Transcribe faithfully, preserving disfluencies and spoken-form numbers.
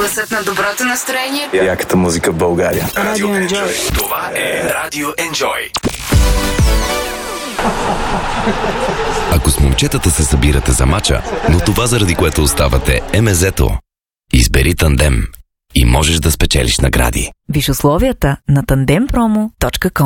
Гласът на доброто настроение. Яката музика в България. Радио Enjoy. Това е Радио Enjoy. Ако с момчетата се събирате за мача, но това заради което оставате е мезето, избери Тандем и можеш да спечелиш награди. Виж условията на тандем промо точка ком.